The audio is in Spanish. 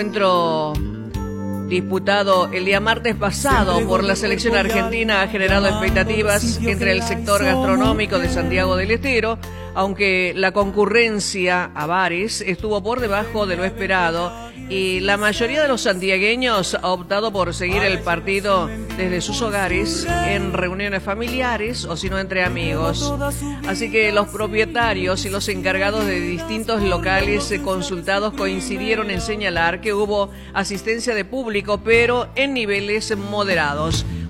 Encuentro disputado el día martes pasado por la selección argentina ha generado expectativas entre el sector gastronómico de Santiago del Estero, aunque la concurrencia a bares estuvo por debajo de lo esperado y la mayoría de los santiagueños ha optado por seguir el partido desde sus hogares en reuniones familiares o si no entre amigos. Así que los propietarios y los encargados de distintos locales consultados coincidieron en señalar que hubo asistencia de público, pero en niveles moderados.